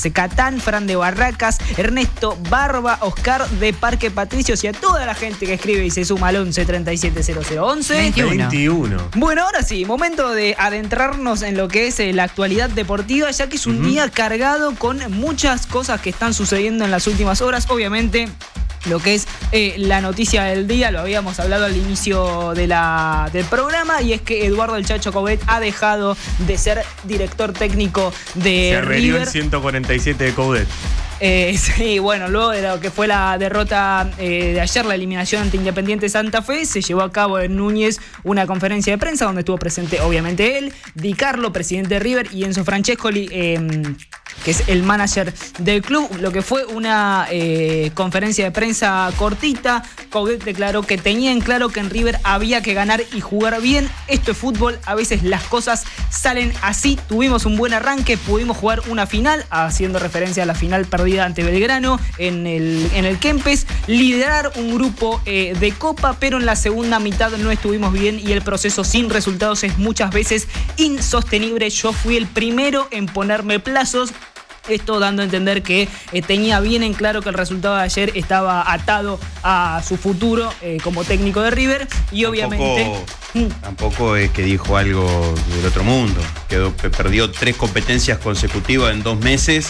José Catán, Fran de Barracas, Ernesto Barba, Oscar de Parque Patricios y a toda la gente que escribe y se suma al 11 37 00 11 21. Bueno, ahora sí, momento de adentrarnos en lo que es la actualidad deportiva, ya que es un día cargado con muchas cosas que están sucediendo en las últimas horas. Obviamente, lo que es la noticia del día, lo habíamos hablado al inicio del programa, y es que Eduardo El Chacho Coudet ha dejado de ser director técnico de River. El 147 de Coudet. Sí, bueno, luego de lo que fue la derrota de ayer, la eliminación ante Independiente Santa Fe, se llevó a cabo en Núñez una conferencia de prensa donde estuvo presente, obviamente, él, Di Carlo, presidente de River, y Enzo Francescoli, que es el manager del club. Lo que fue una conferencia de prensa cortita. Coudet declaró que tenían claro que en River había que ganar y jugar bien. Esto es fútbol, a veces las cosas salen así. Tuvimos un buen arranque, pudimos jugar una final, haciendo referencia a la final perdida ante Belgrano en el Kempes, liderar un grupo de Copa, pero en la segunda mitad no estuvimos bien y el proceso sin resultados es muchas veces insostenible. Yo fui el primero en ponerme plazos. Esto dando a entender que tenía bien en claro que el resultado de ayer estaba atado a su futuro como técnico de River. Y obviamente tampoco es que dijo algo del otro mundo. Perdió 3 competencias consecutivas en 2 meses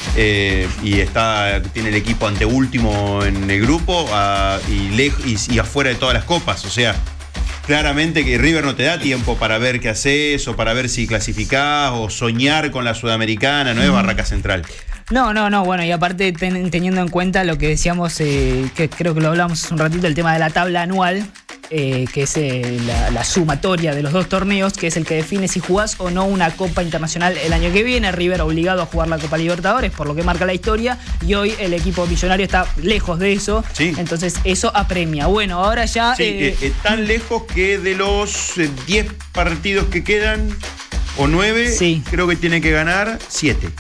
y tiene el equipo anteúltimo en el grupo y afuera de todas las copas. O sea, claramente que River no te da tiempo para ver qué haces o para ver si clasificás o soñar con la Sudamericana, no es Barraca Central. No, bueno, y aparte teniendo en cuenta lo que decíamos, que creo que lo hablamos hace un ratito, el tema de la tabla anual, que es la sumatoria de los 2 torneos, que es el que define si jugás o no una Copa Internacional el año que viene. River obligado a jugar la Copa Libertadores, por lo que marca la historia, y hoy el equipo millonario está lejos de eso, sí. Entonces eso apremia. Bueno, ahora ya... Sí, tan lejos que de los 10 partidos que quedan, o 9, sí, creo que tiene que ganar 7.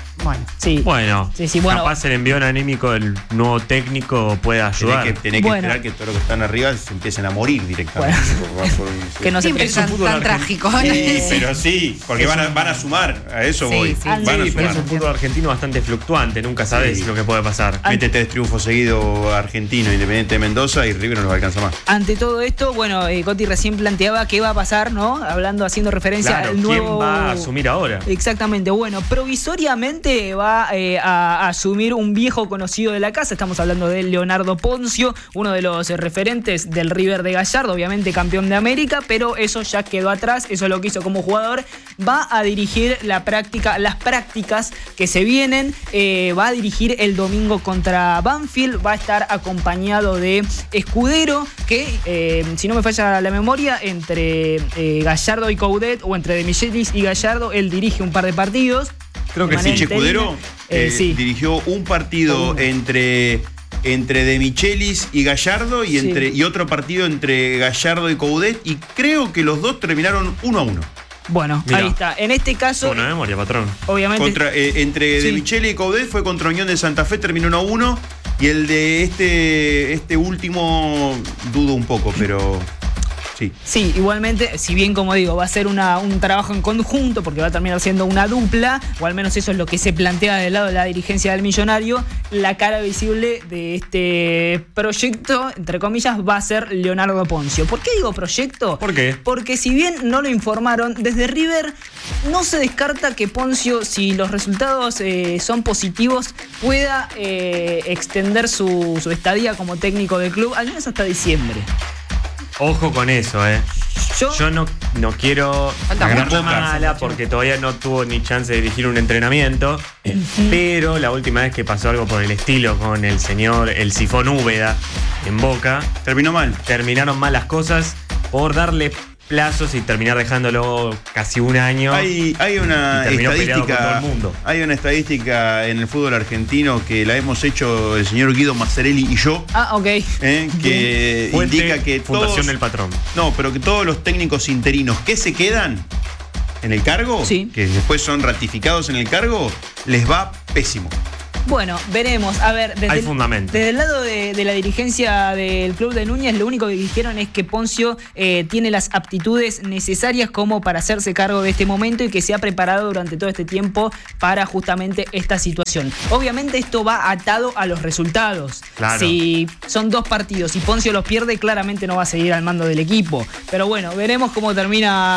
Bueno, capaz el envión anímico del nuevo técnico puede ayudar. Tenés que esperar que todos los que están arriba se empiecen a morir directamente. Que no siempre es tan trágico. Pero sí, porque van a sumar, a eso voy. Van a sumar. Pero es un fútbol argentino bastante fluctuante, nunca sabes lo que puede pasar. Mete 3 triunfos seguidos argentino, Independiente de Mendoza, y River no nos alcanza más. Ante todo esto, bueno, Coti recién planteaba qué va a pasar, ¿no? Haciendo referencia al nuevo... ¿Quién va a asumir ahora? Exactamente, bueno, provisoriamente va a asumir un viejo conocido de la casa. Estamos hablando de Leonardo Poncio, uno de los referentes del River de Gallardo, obviamente campeón de América, pero eso ya quedó atrás, eso es lo que hizo como jugador. Va a dirigir las prácticas que se vienen, va a dirigir el domingo contra Banfield, va a estar acompañado de Escudero, que si no me falla la memoria, entre Gallardo y Coudet, o entre De Michelis y Gallardo, él dirige un par de partidos. Creo que sí, Escudero dirigió un partido entre De Michelis y Gallardo y otro partido entre Gallardo y Coudet, y creo que los 2 terminaron 1-1. Bueno, mirá, ahí está. En este caso... Buena memoria, patrón. Obviamente... entre De Michelis y Coudet fue contra Unión de Santa Fe, terminó 1-1, y el de este último dudo un poco, pero... Sí, igualmente, si bien, como digo, va a ser un trabajo en conjunto, porque va a terminar siendo una dupla, o al menos eso es lo que se plantea del lado de la dirigencia del Millonario, la cara visible de este proyecto, entre comillas, va a ser Leonardo Poncio. ¿Por qué digo proyecto? ¿Por qué? Porque si bien no lo informaron, desde River no se descarta que Poncio, si los resultados son positivos, pueda extender su estadía como técnico del club, al menos hasta diciembre. Ojo con eso, Yo no quiero agarrarla mala porque todavía no tuvo ni chance de dirigir un entrenamiento, pero la última vez que pasó algo por el estilo con el señor El Sifón Úbeda en Boca, terminaron mal las cosas por darle plazos y terminar dejándolo casi un año. Hay una estadística, hay una estadística en el fútbol argentino que la hemos hecho el señor Guido Mazzarelli y yo. Que indica que Fundación del Patrón. No, pero que todos los técnicos interinos que se quedan en el cargo, que después son ratificados en el cargo, les va pésimo. Bueno, veremos. A ver, hay fundamento. Desde el lado de la dirigencia del club de Núñez, lo único que dijeron es que Ponzio tiene las aptitudes necesarias como para hacerse cargo de este momento y que se ha preparado durante todo este tiempo para justamente esta situación. Obviamente esto va atado a los resultados. Claro. Si son 2 partidos y Ponzio los pierde, claramente no va a seguir al mando del equipo. Pero bueno, veremos cómo termina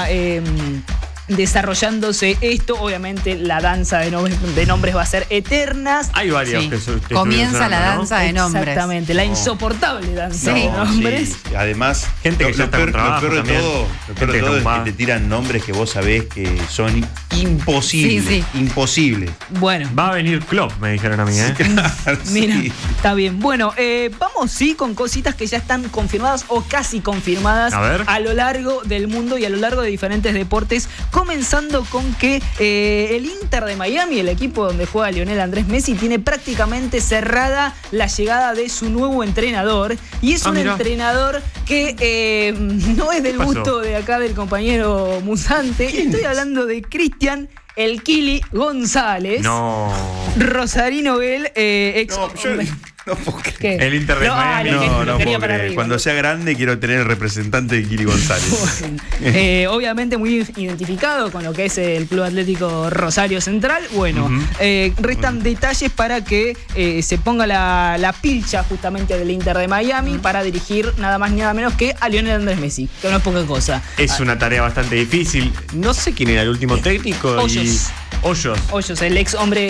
desarrollándose esto. Obviamente la danza de nombres va a ser eternas. Hay varios que comienza la danza de nombres. Exactamente, la insoportable danza de nombres. Sí. Además, gente que lo peor de todo es que te tiran nombres que vos sabés que son imposibles. Imposibles. Bueno. Va a venir Klopp, me dijeron a mí, ¿eh? Claro, Mira, está bien. Bueno, vamos con cositas que ya están confirmadas o casi confirmadas a lo largo del mundo y a lo largo de diferentes deportes. Comenzando con que el Inter de Miami, el equipo donde juega Lionel Andrés Messi, tiene prácticamente cerrada la llegada de su nuevo entrenador. Y es un entrenador que no es del gusto de acá del compañero Musante. Estoy hablando de Cristian El Kili González. No. Rosarino Bell, ex. No puedo creer. El Inter de Miami. No puedo creer. Cuando sea grande quiero tener el representante de Kili González. Obviamente muy identificado con lo que es el Club Atlético Rosario Central. Bueno, restan detalles para que se ponga la pilcha justamente del Inter de Miami para dirigir nada más ni nada menos que a Lionel Andrés Messi, que no es poca cosa. Es una tarea bastante difícil. No sé quién era el último técnico. Hoyos, el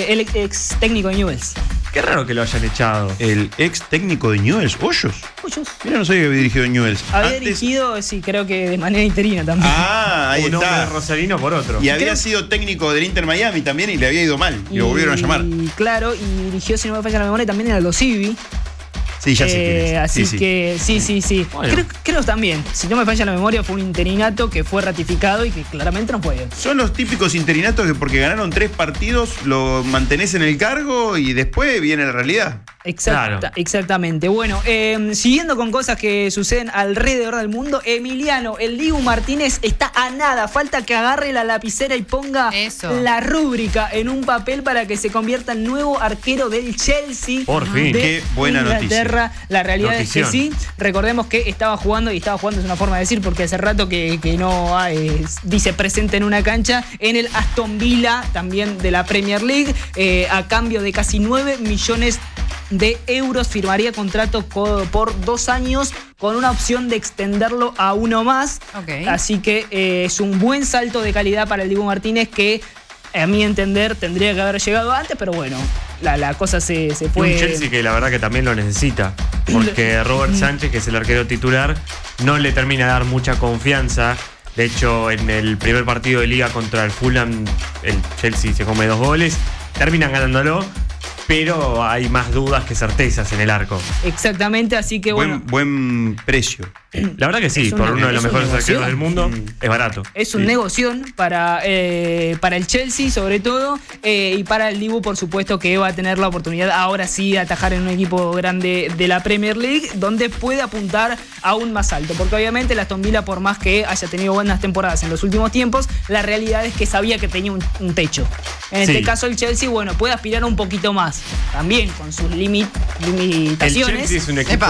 ex técnico de Newell's. Qué raro que lo hayan echado. El ex técnico de Newell's, Hoyos. Mira, no sabía que había dirigido Newell's. Había dirigido, sí, creo que de manera interina también. Ahí un está. nombre rosarino por otro. Y había sido técnico del Inter Miami también y le había ido mal. Y lo volvieron a llamar. Claro, y dirigió, si no me falla la memoria, también en Aldo Civi. Sí, ya sé quién es. Así que sí. Bueno. Creo también, si no me falla la memoria, fue un interinato que fue ratificado y que claramente no fue. Son los típicos interinatos que porque ganaron 3 partidos lo mantenés en el cargo y después viene la realidad. Exactamente. Bueno, siguiendo con cosas que suceden alrededor del mundo, Emiliano, el Dibu Martínez está a nada. Falta que agarre la lapicera y ponga la rúbrica en un papel para que se convierta en nuevo arquero del Chelsea. Por fin. Qué buena noticia. La realidad es que sí. Recordemos que estaba jugando es una forma de decir porque hace rato que no dice presente en una cancha, en el Aston Villa, también de la Premier League, a cambio de casi 9 millones de euros. Firmaría contrato por 2 años con una opción de extenderlo a 1 más. Así que es un buen salto de calidad para el Dibu Martínez que, a mi entender, tendría que haber llegado antes, pero bueno, la cosa se fue. Un Chelsea que la verdad que también lo necesita, porque Robert Sánchez, que es el arquero titular, no le termina de dar mucha confianza. De hecho, en el primer partido de liga contra el Fulham, el Chelsea se come 2 goles, terminan ganándolo, pero hay más dudas que certezas en el arco. Exactamente, así que bueno. Buen precio. La verdad que sí, por uno de los mejores arqueros del mundo, es barato. Es un negoción para el Chelsea, sobre todo, y para el Dibu, por supuesto, que va a tener la oportunidad ahora sí de atajar en un equipo grande de la Premier League, donde puede apuntar aún más alto. Porque obviamente el Aston Villa, por más que haya tenido buenas temporadas en los últimos tiempos, la realidad es que sabía que tenía un techo. En este caso el Chelsea, bueno, puede aspirar un poquito más, también con sus limitaciones. El Chelsea es un equipo...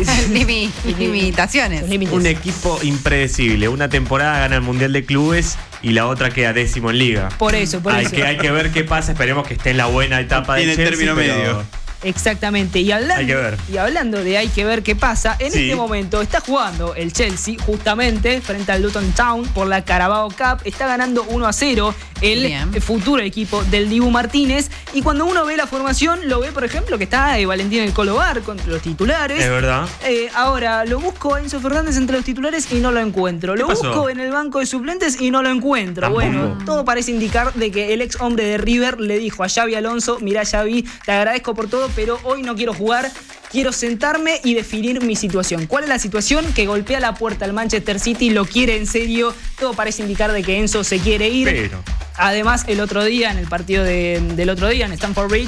Limitaciones. Un equipo impredecible. Una temporada gana el Mundial de Clubes y la otra queda 10º en Liga. Por eso. Hay que ver qué pasa. Esperemos que esté en la buena etapa del Chelsea. Tiene término medio. Exactamente, y hablando de hay que ver qué pasa, en este momento está jugando el Chelsea justamente frente al Luton Town por la Carabao Cup, está ganando 1-0 el futuro equipo del Dibu Martínez, y cuando uno ve la formación lo ve, por ejemplo, que está Valentín El Colo Bar contra los titulares. Es verdad. Ahora lo busco a Enzo Fernández entre los titulares y no lo encuentro. Lo busco en el banco de suplentes y no lo encuentro. Tampoco. Bueno, todo parece indicar de que el ex hombre de River le dijo a Xavi Alonso: mirá, Xavi, te agradezco por todo, pero hoy no quiero jugar, quiero sentarme y definir mi situación. ¿Cuál es la situación? Que golpea la puerta al Manchester City, lo quiere en serio, todo parece indicar de que Enzo se quiere ir. Pero... Además, el otro día, en el partido del otro día, en Stamford Bridge,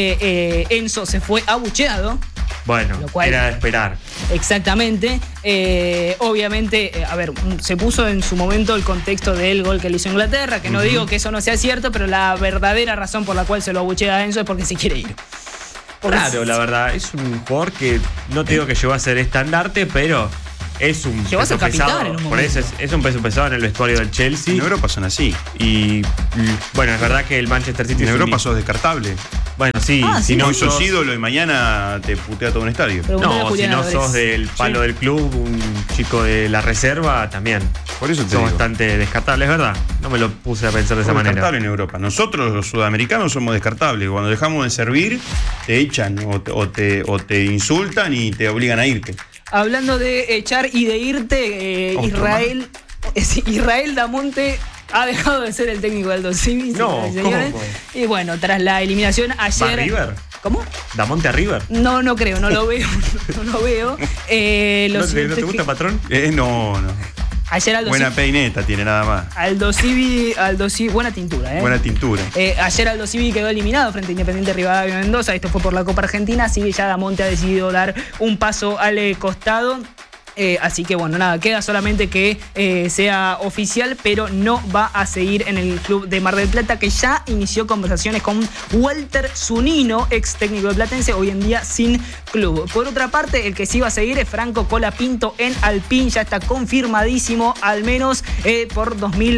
Enzo se fue abucheado. Bueno, era de esperar. Exactamente. Obviamente, se puso en su momento el contexto del gol que le hizo Inglaterra, que no digo que eso no sea cierto, pero la verdadera razón por la cual se lo abuchea a Enzo es porque se quiere ir. Claro, la verdad, es un jugador que no te digo que llegó a ser estandarte, pero es un llegó peso a ser capitán pesado. en un Por eso es un peso pesado en el vestuario del Chelsea. En Europa son así. Y bueno, es verdad que el Manchester City en Europa sos descartable. Bueno, sí, si no sos ídolo y mañana te putea todo un estadio. No, si no sos del palo del club, un chico de la reserva, también. Por eso te sos digo. bastante descartable, es verdad. No me lo puse a pensar de esa manera. Descartable en Europa. Nosotros, los sudamericanos, somos descartables. Cuando dejamos de servir, te echan o te insultan y te obligan a irte. Hablando de echar y de irte, Israel Damonte ha dejado de ser el técnico del Aldo Civi. No, señores. Y bueno, tras la eliminación ayer. ¿Va River? ¿Cómo? ¿Damonte a River? No creo, no lo veo. No lo veo. ¿No te gusta, patrón? No. Ayer Aldo buena Civi, peineta tiene nada más. Aldo Civi, buena tintura, Buena tintura. Ayer Aldo Civi quedó eliminado frente a Independiente Rivadavia Mendoza. Esto fue por la Copa Argentina, así que ya Damonte ha decidido dar un paso al costado. Así que bueno, nada, queda solamente que sea oficial, pero no va a seguir en el club de Mar del Plata, que ya inició conversaciones con Walter Zunino, ex técnico de Platense, hoy en día sin club. Por otra parte, el que sí va a seguir es Franco Colapinto en Alpine, ya está confirmadísimo, al menos por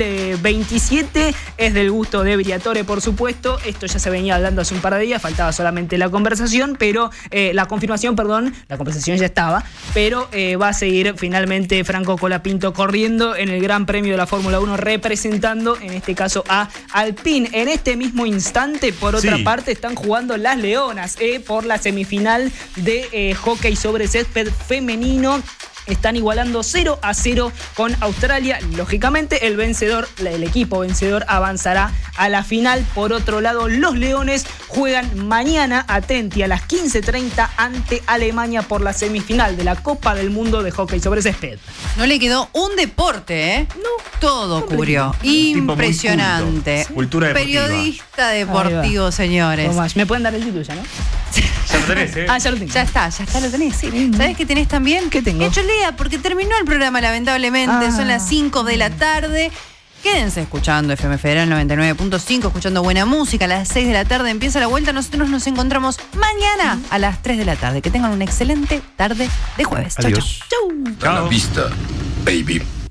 2027. Es del gusto de Briatore, por supuesto. Esto ya se venía hablando hace un par de días, faltaba solamente la conversación, pero la confirmación, la conversación ya estaba, pero va a seguir finalmente Franco Colapinto corriendo en el Gran Premio de la Fórmula 1, representando en este caso a Alpine. En este mismo instante, por otra parte, están jugando las Leonas por la semifinal de hockey sobre césped femenino. Están igualando 0-0 con Australia. Lógicamente, el equipo vencedor avanzará a la final. Por otro lado, los Leones juegan mañana, atenti, a las 15:30 ante Alemania por la semifinal de la Copa del Mundo de Hockey sobre Césped. No le quedó un deporte, ¿eh? No. Todo cubrió. Impresionante. Cultura deportiva. Periodista deportivo, señores. Tomás, me pueden dar el título ya, ¿no? Ya lo tenés, ¿eh? Ya lo tengo. Ya está, lo tenés, sí. ¿Sabés qué tenés también? ¿Qué tengo? Hecho lea, porque terminó el programa, lamentablemente. Son las 5 de la tarde. Quédense escuchando FM Federal 99.5, escuchando buena música. A las 6 de la tarde empieza la vuelta. Nosotros nos encontramos mañana a las 3 de la tarde. Que tengan una excelente tarde de jueves. Adiós. Chau. A la vista, baby.